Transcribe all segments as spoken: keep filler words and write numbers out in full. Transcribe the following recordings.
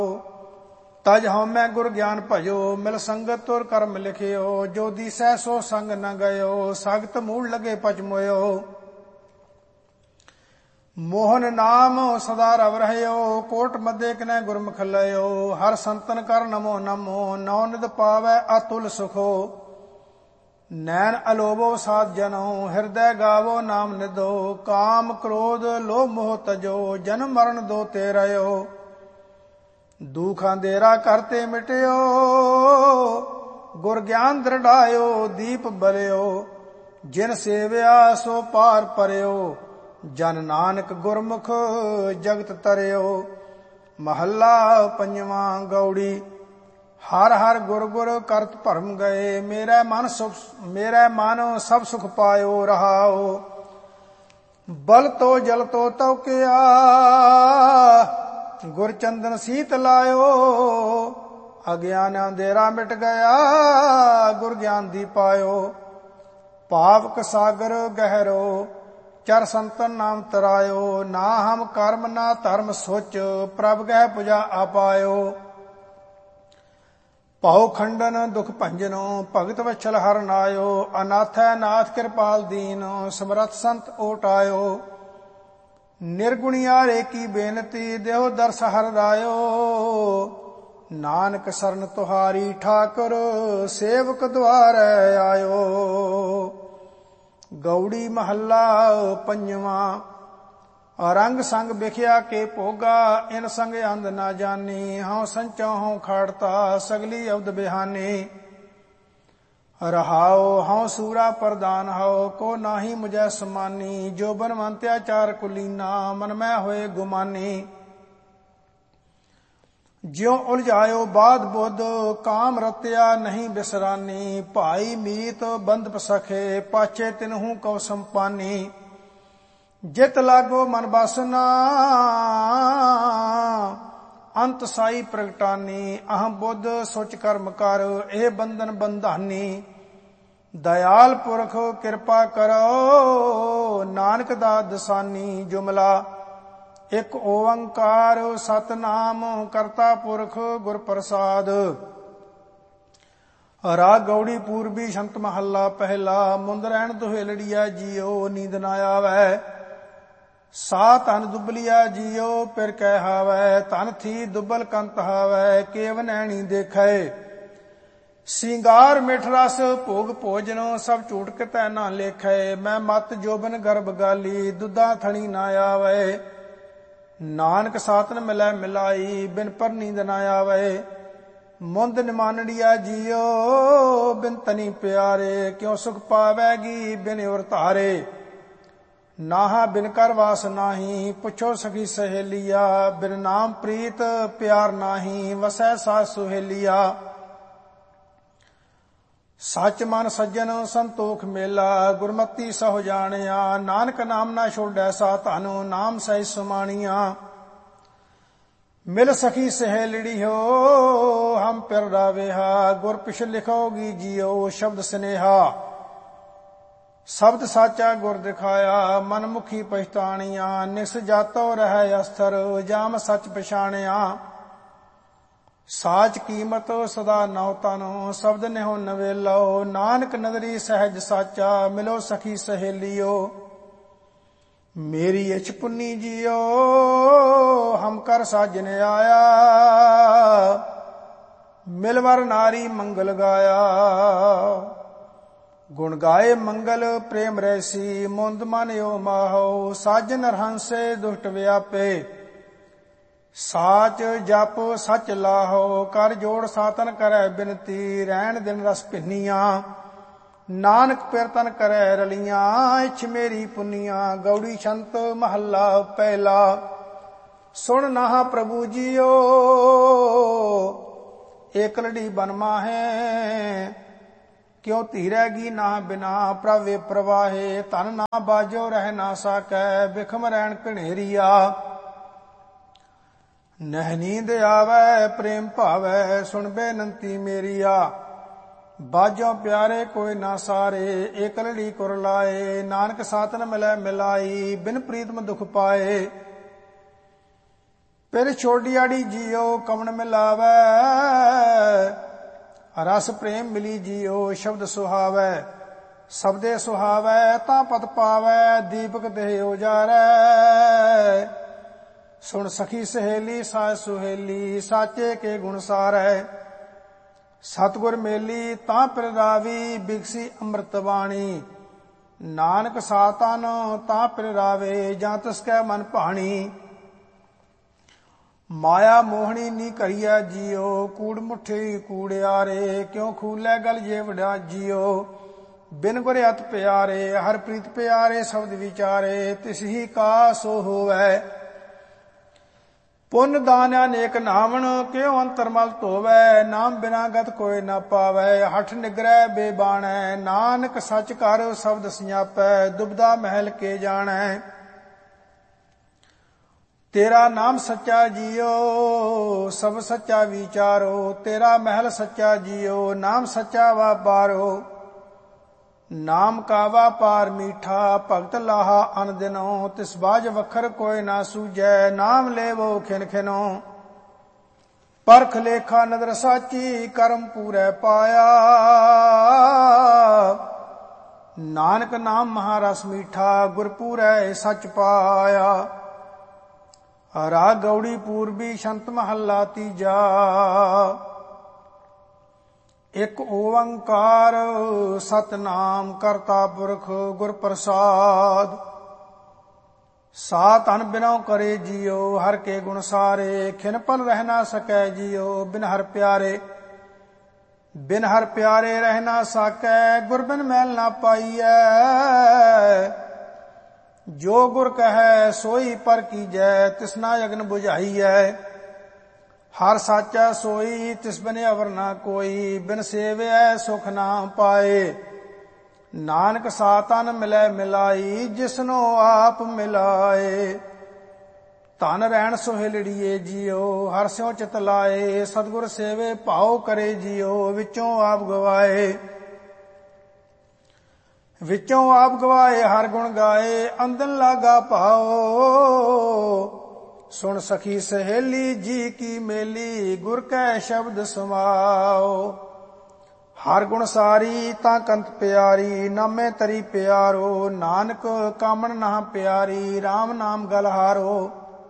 ਤਜ ਹਉਮੈ ਗੁਰ ਗਿਆਨ ਭਜੋ, ਮਿਲ ਸੰਗਤ ਤੁਰ ਕਰਮ ਲਿਖਿਓ। ਜੋ ਦੀਸੈ ਸੋ ਸੰਗ ਨ ਗਇਓ, ਸਗਤ ਮੂੜ ਲਗੇ ਪਚ ਮੋਇਓ। ਮੋਹਨ ਨਾਮ ਸਦਾ ਰਵ ਰਹਿਓ, ਕੋਟ ਮਧੇ ਕਿਨੈ ਗੁਰਮੁਖ ਲਇਓ। ਹਰ ਸੰਤਨ ਕਰ ਨਮੋ ਨਮੋ, ਨੌ ਨਿਧ ਪਾਵੈ ਅਤੁਲ ਸੁਖੋ। ਨੈਣ ਅਲੋਭੋ ਸਾਧ ਜਨੋ, ਹਿਰਦੈ ਗਾਵੋ ਨਾਮ ਨਿਧੋ। ਕਾਮ ਕ੍ਰੋਧ ਲੋਭ ਮੋਹ ਤਜੋ, ਜਨਮ ਮਰਨ ਦੋ ਤੇ ਰਹਿਓ। ਦੁਖ ਅੰਧੇਰਾ ਕਰਤੇ ਮਿਟਿਓ, ਗੁਰ ਗਿਆਨ ਦ੍ਰਿੜਾਇਓ। ਦੀਪ ਬਲਿਓ, ਜਿਨ ਸੇਵਿਆ ਸੋ ਪਾਰ ਪਰਿਓ। ਜਨ ਨਾਨਕ ਗੁਰਮੁਖ ਜਗਤ ਤਰਿਓ। ਮਹੱਲਾ ਪੰਜਵਾਂ। ਗੌੜੀ। ਹਰ ਹਰ ਗੁਰ ਗੁਰ ਕਰਤ ਭਰਮ ਗਏ, ਮੇਰਾ ਮਨ ਸੁਖ ਮੇਰਾ ਮਨ ਸਭ ਸੁਖ ਪਾਇਓ। ਰਹਾਓ। ਬਲ ਤੋ ਜਲ ਤੋ ਤਉਕਿਆ, ਗੁਰ ਚੰਦਨ ਸੀਤ ਲਾਇਓ। ਅਗਿਆਨ ਅੰਧੇਰਾ ਮਿਟ ਗਿਆ, ਗੁਰ ਗਿਆਨ ਦੀ ਪਾਇਓ। ਪਾਵਕ ਸਾਗਰ ਗਹਿਰੋ, ਚਰ ਸੰਤਨ ਨਾਮ ਤਰਾਇਓ। ਨਾ ਹਮ ਕਰਮ ਨਾ ਧਰਮ ਸੋਚ, ਪ੍ਰਭ ਗਹਿ ਪੁਜਾ ਆਪਾਇਓ। ਭਉ ਖੰਡਨ ਦੁਖ ਭੰਜਨੋ, ਭਗਤ ਵਛਲ ਹਰਿ ਨਾਇਓ। ਅਨਾਥੈ ਨਾਥ ਕਿਰਪਾਲ ਦੀਨ, ਸਮਰਥ ਸੰਤ ਓਟਾਇਓ। ਨਿਰਗੁਣਿਆਰੇ ਕੀ ਬੇਨਤੀ, ਦੇਹੁ ਦਰਸ ਹਰਿ ਰਾਇਓ। ਨਾਨਕ ਸਰਨ ਤੁਹਾਰੀ ਠਾਕੁਰ, ਸੇਵਕ ਦੁਆਰੈ ਆਇਓ। ਗੌੜੀ। ਮਹੱਲਾ ਪੰਜਵਾਂ। ਰੰਗ ਸੰਗ ਬਿਖਿਆ ਕੇ ਭੋਗਾ, ਇਨ ਸੰਗ ਅੰਧ ਨਾ ਜਾਨੀ। ਹਉ ਸੰਚੋ ਹਉ ਖਾੜਤਾ, ਸਗਲੀ ਅਵਦ ਬਿਹਾਨੀ। ਰਹਾਉ। ਹਉ ਸੂਰਾ ਪ੍ਰਦਾਨ ਹਉ, ਕੋ ਨਾਹੀ ਮੁਝੈ ਸਮਾਨੀ। ਜੋ ਬਨਵੰਤਿਆ ਚਾਰ ਕੁਲੀਨਾ, ਮਨ ਮੈਂ ਹੋਏ ਗੁਮਾਨੀ। ਜਿਉ ਉਲਝਾਇਓ ਬਾਧ ਬੁੱਧ, ਕਾਮ ਰਤਿਆ ਨਹੀਂ ਬਿਸਰਾਨੀ। ਭਾਈ ਮੀਤ ਬੰਧਪ ਸਖੇ, ਪਾਛੇ ਤਿਨਹੂ ਕਉ ਸੰਪਾਨੀ। ਜਿਤ ਲਾਗੋ ਮਨ ਬਾਸਨਾ, ਅੰਤ ਸਾਈ ਪ੍ਰਗਟਾਨੀ। ਅਹੰ ਬੁੱਧ ਸੁਚ ਕਰਮ ਕਰ, ਇਹ ਬੰਧਨ ਬੰਧਾਨੀ। ਦਇਆਲ ਪੁਰਖ ਕਿਰਪਾ ਕਰੋ, ਨਾਨਕ ਦਾ ਦਸਾਨੀ। ਜੁਮਲਾ। ਇਕ ਓੰਕਾਰ ਸਤਿਨਾਮ ਕਰਤਾ ਪੁਰਖ ਗੁਰ ਪ੍ਰਸਾਦ। ਰਾਗ ਗੌੜੀ। ਪੂਰਬੀ ਸ਼ੰਤ ਮਹੱਲਾ ਪਹਿਲਾ। ਮੁੰਦ ਰਹਿਣ ਦੁਹੇਲੜੀਆ ਜੀਓ, ਨੀਂਦ ਨਾ ਆਵੈ। ਸਾ ਧਨ ਦੁਬਲਿਆ ਜੀਓ, ਪਿਰ ਕਹਿ ਹਾਵੈ। ਧਨ ਥੀ ਦੁਬਲ ਕੰਤ ਹਾਵੈ, ਕੇਵ ਨੈਣੀ ਦੇਖੈ। ਸਿੰਗਾਰ ਮਿਠ ਰਸ ਭੋਗ ਭੋਜਨੋ, ਸਭ ਝੂਠ ਕਿਤੈ ਨਾ ਲੇਖੈ। ਮੈਂ ਮਤ ਜੋਬਨ ਗਰਭ ਗਾਲੀ, ਦੁੱਧਾ ਥਣੀ ਨਾ ਆਵੈ। ਨਾਨਕ ਸਾਤਨ ਮਿਲੈ ਮਿਲਾਈ, ਬਿਨ ਪਰ ਨੀਂਦ ਨਾ ਆਵੈ। ਮੁੰਦ ਨਿਮਾਨੜੀਆ ਜੀਓ, ਬਿਨ ਤਨੀ ਪਿਆਰੇ। ਕਿਉ ਸੁਖ ਪਾਵੈਗੀ ਬਿਨ ਉਰ ਧਾਰੇ। ਨਾਹਾ ਬਿਨ ਕਰ ਵਾਸ ਨਾਹੀ, ਪੁੱਛੋ ਸਖੀ ਸਹੇਲੀਆ। ਬਿਨ ਨਾਮ ਪ੍ਰੀਤ ਪਿਆਰ ਨਾਹੀ, ਵਸੈ ਸਾਧ ਸੁਹੇਲੀਆ। ਸੱਚ ਮਨ ਸੱਜਣ ਸੰਤੋਖ ਮੇਲਾ, ਗੁਰਮਤੀ ਸਹੁ ਜਾਣਿਆ। ਨਾਨਕ ਨਾਮ ਨਾ ਛੋੜੈ ਸਾ ਧਨ, ਨਾਮ ਸਹਿ ਸੁਮਾਣੀਆ। ਮਿਲ ਸਖੀ ਸਹੇਲੜੀ ਹੋ, ਹਮ ਪਿਰ ਰਾਵੇਹਾ। ਗੁਰ ਪਿਛ ਲਿਖੋਗੀ ਜੀਓ, ਸ਼ਬਦ ਸਨੇਹਾ। ਸ਼ਬਦ ਸਾਚਾ ਗੁਰ ਦਿਖਾਇਆ, ਮਨ ਮੁਖੀ ਪਛਤਾਣੀਆਂ। ਨਿਸ ਜਾਤੋ ਰਹਿ ਅਸਥਰ, ਜਾਮ ਸੱਚ ਪਛਾਣਿਆ। ਸਾਚ ਕੀਮਤ ਸਦਾ ਨਉ ਤਨੋ, ਸ਼ਬਦ ਨਿਹੁ ਨਵੇਲੋ। ਨਾਨਕ ਨਦਰੀ ਸਹਿਜ ਸਾਚਾ, ਮਿਲੋ ਸਖੀ ਸਹੇਲੀਓ। ਮੇਰੀ ਇਛ ਪੁੰਨੀ ਜੀਓ, ਹਮ ਕਰ ਸਾਜਨ ਆਇਆ। ਮਿਲਵਰ ਨਾਰੀ ਮੰਗਲ ਗਾਇਆ। ਗੁਣ ਗਾਏ ਮੰਗਲ ਪ੍ਰੇਮ ਰੈਸੀ, ਮੁੰਦ ਮਨ ਓ ਮਾਹੋ। ਸਾਜਨ ਰਹੰਸੇ ਦੁਸ਼ਟ ਵਿਆਪੇ, ਸਾਚ ਜਪ ਸਚ ਲਾਹੋ। ਕਰ ਜੋੜ ਸਾਤਨ ਕਰੈ ਬਿਨਤੀ, ਰਹਿਣ ਦਿਨ ਰਸ ਭਿੰਨੀਆਂ। ਨਾਨਕ ਪਿਰਤਨ ਕਰੈ ਰਲੀਆਂ, ਇਛ ਮੇਰੀ ਪੁੰਨੀਆਂ। ਗੌੜੀ ਛੰਤ ਮਹੱਲਾ ਪਹਿਲਾ। ਸੁਣ ਨਾਹ ਪ੍ਰਭੂ ਜੀਓ, ਏਕਲੜੀ ਬਨ ਮਾਹੇ। ਕਿਉ ਧੀਰੈਗੀ ਨਾ ਬਿਨਾ, ਪ੍ਰਭੇ ਪ੍ਰਵਾਹੇ। ਧਨ ਨਾ ਬਾਜੋ ਰਹਿ ਨਾ ਸਾਕੈ, ਬਿਖਮ ਰਹਿਣ ਘਨੇਰੀਆ। ਨਹਿ ਨੀਂਦ ਆਵੈ ਪ੍ਰੇਮ ਭਾਵੈ, ਸੁਣ ਬੇਨੰਤੀ ਮੇਰੀਆ। ਬਾਜੋ ਪਿਆਰੇ ਕੋਈ ਨਾ ਸਾਰੇ, ਏਕਲੜੀ ਕੁਰ ਲਾਏ। ਨਾਨਕ ਸਾਤਨ ਮਿਲੈ ਮਿਲਾਈ, ਬਿਨ ਪ੍ਰੀਤਮ ਦੁਖ ਪਾਏ। ਪਿਰ ਛੋਡੀਆੜੀ ਜੀਓ ਕਵਣ ਮਿਲਾਵੈ, ਰਸ ਪ੍ਰੇਮ ਮਿਲੀ ਜੀਓ ਸ਼ਬਦ ਸੁਹਾਵੈ। ਸ਼ਬਦੇ ਸੁਹਾਵੈ ਤਾਂ ਪਤ ਪਾਵੈ, ਦੀਪਕ ਦੇਹ ਉਜਾਰੈ। ਸੁਣ ਸਖੀ ਸਹੇਲੀ ਸਾਜ ਸੁਹੇਲੀ, ਸਾਚੇ ਕੇ ਗੁਣ ਸਾਰੈ। ਸਤਿਗੁਰ ਮੇਲੀ ਤਾਂ ਪਿਰ ਰਾਵੀ, ਬਿਗਸੀ ਅੰਮ੍ਰਿਤ ਬਾਣੀ। ਨਾਨਕ ਸਾਤਨ ਤਾਂ ਪਿਰ ਰਾਵੇ, ਜਾਂ ਤਿਸ ਕੈ ਮਨ ਭਾਣੀ। ਮਾਇਆ ਮੋਹਣੀ ਨੀ ਕਰੀਐ ਜੀਓ, ਕੂੜ ਮੁਠੀ ਕੂੜਿਆਰੇ। ਕਿਉ ਖੂਲੇ ਗਲ ਜੇ ਵਡਾ ਜੀਓ, ਬਿਨ ਗੁਰ ਅਤ ਪਿਆਰੇ। ਹਰ ਪ੍ਰੀਤ ਪਿਆਰੇ ਸ਼ਬਦ ਵਿਚਾਰੇ, ਤਿਸ ਹੀ ਕਾ ਸੋ ਹੋਵੈ। ਪੁੰਨ ਦਾਨ ਅਨੇਕ ਨਾਵਣ, ਕਿਉ ਅੰਤਰਮਲ ਧੋਵੈ। ਨਾਮ ਬਿਨਾ ਗਤ ਕੋਇ ਨਾ ਪਾਵੈ, ਹਠ ਨਿਗਰੈ ਬੇਬਾਣੈ। ਨਾਨਕ ਸਚ ਕਰ ਸ਼ਬਦ ਸਿਆਪੈ, ਦੁਬਦਾ ਮਹਿਲ ਕੇ ਜਾਣੈ। ਤੇਰਾ ਨਾਮ ਸੱਚਾ ਜੀਓ, ਸਭ ਸੱਚਾ ਵਿਚਾਰੋ। ਤੇਰਾ ਮਹਿਲ ਸੱਚਾ ਜੀਓ, ਨਾਮ ਸੱਚਾ ਵਾਪਾਰੋ। ਨਾਮ ਕਾ ਵਾਪਾਰ ਮੀਠਾ, ਭਗਤ ਲਾਹਾ ਅਨ ਦਿਨੋ। ਤਿਸ ਬਾਝ ਵਖਰ ਕੋਇ ਨਾ ਸੂਝੈ, ਨਾਮ ਲੇਵੋ ਖਿਨ ਖਿਨੋ। ਪਰਖ ਲੇਖਾ ਨਦਰ ਸਾਚੀ, ਕਰਮ ਪੂਰੈ ਪਾਇਆ। ਨਾਨਕ ਨਾਮ ਮਹਾਰਸ ਮੀਠਾ, ਗੁਰ ਪੂਰੈ ਸਚ ਪਾਇਆ। ਰਾਗ ਗੌੜੀ ਪੂਰਬੀ ਸ਼ੰਤ ਮਹੱਲਾ ਤੀਜਾ। ਇਕ ਓੰਕਾਰ ਸਤਨਾਮ ਕਰਤਾ ਪੁਰਖ ਗੁਰ ਪ੍ਰਸਾਦ। ਸਾਤ ਅਨ ਬਿਨਉ ਕਰੇ ਜੀਓ, ਹਰ ਕੇ ਗੁਣ ਸਾਰੇ। ਖਿਨ ਪਲ ਰਹਿ ਨਾ ਸਕੈ ਜੀਓ, ਬਿਨ ਹਰ ਪਿਆਰੇ। ਬਿਨ ਹਰ ਪਿਆਰੇ ਰਹਿ ਨਾ ਸਾਕੈ, ਗੁਰ ਬਿਨ ਮੈਲ ਨਾ ਪਾਈਐ। ਜੋ ਗੁਰ ਕਹੈ ਸੋਈ ਪਰ ਕੀਜੈ, ਤਿਸਨਾ ਅਗਨ ਬੁਝਾਈਐ। ਹਰ ਸਾਚਾ ਸੋਈ, ਤਿਸ ਬਿਨ ਅਵਰ ਨਾ ਕੋਈ। ਬਿਨ ਸੇਵਿਐ ਸੁਖ ਨਾ ਪਾਏ, ਨਾਨਕ ਸਾਤਨ ਮਿਲੈ ਮਿਲਾਈ। ਜਿਸਨੋ ਆਪ ਮਿਲਾਏ, ਧਨ ਰਹਿਣ ਸੁਹੇਲੜੀਏ ਜੀਓ। ਹਰ ਸਿਉ ਚਿਤ ਲਾਏ, ਸਤਿਗੁਰ ਸੇਵੇ ਭਾਉ ਕਰੇ ਜੀਓ। ਵਿੱਚੋਂ ਆਪ ਗਵਾਏ, ਵਿੱਚੋਂ ਆਪ ਗਵਾਏ ਹਰ ਗੁਣ ਗਾਏ। ਅੰਦਨ ਲਾਗਾ ਭਾਉ, ਸੁਣ ਸਖੀ ਸਹੇਲੀ ਜੀ ਕੀ ਮੇਲੀ। ਗੁਰ ਕੈ ਸ਼ਬਦ ਸਮਾਓ, ਹਰ ਗੁਣ ਸਾਰੀ ਤਾਂ ਕੰਤ ਪਿਆਰੀ। ਨਾਮੇ ਤਰੀ ਪਿਆਰੋ, ਨਾਨਕ ਕਾਮਣ ਨਾ ਪਿਆਰੀ। RAM ਨਾਮ ਗਲ ਹਾਰੋ,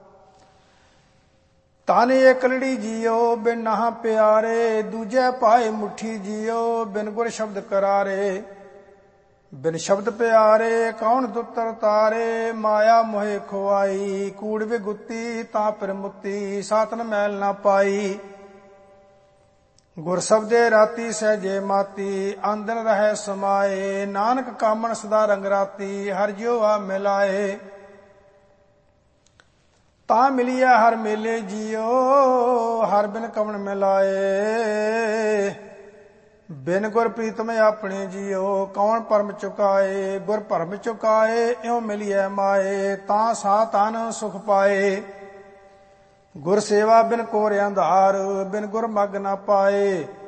ਤਨ ਏਕਲੜੀ ਜੀਓ। ਬਿਨ ਨਾ ਪਿਆਰੇ, ਦੂਜੇ ਪਾਏ ਮੁਠੀ ਜੀਓ। ਬਿਨ ਗੁਰ ਸ਼ਬਦ ਕਰਾਰੇ, ਬਿਨ ਸ਼ਬਦ ਪਿਆਰੇ। ਕੌਣ ਦੁੱਤਰ ਤਾਰੇ, ਮਾਇਆ ਮੋਹਿ ਖੁਆਈ। ਕੂੜ ਵਿਗੁੱਤੀ ਤਾਂ ਪਿਰ ਮੁੱਤੀ, ਸਾਤਨ ਮੈਲ ਨਾ ਪਾਈ। ਗੁਰ ਸਬਦੇ ਰਾਤੀ ਸਹਿਜੇ ਮਾਤੀ, ਆਂਦਨ ਰਹਿ ਸਮਾਏ। ਨਾਨਕ ਕਾਮਣ ਸਦਾ ਰੰਗ ਰਾਤੀ, ਹਰ ਜਿਉ ਆ ਮਿਲਾਏ। ਤਾਂ ਮਿਲੀਐ ਹਰ ਮੇਲੇ ਜੀਓ, ਹਰ ਬਿਨ ਕਵਣ ਮਿਲਾਏ। ਬਿਨ ਗੁਰ ਪ੍ਰੀਤਮ ਆਪਣੇ ਜੀਓ, ਕੌਣ ਪਰਮ ਚੁਕਾਏ। ਗੁਰ ਭਰਮ ਚੁਕਾਏ, ਇਉ ਮਿਲੀਐ ਮਾਏ। ਤਾਂ ਸਾ ਤਨ ਸੁਖ ਪਾਏ, ਗੁਰ ਸੇਵਾ ਬਿਨ ਕੋਰਿ ਅੰਧਾਰ। ਬਿਨ ਗੁਰ ਮਗ ਨਾ ਪਾਏ,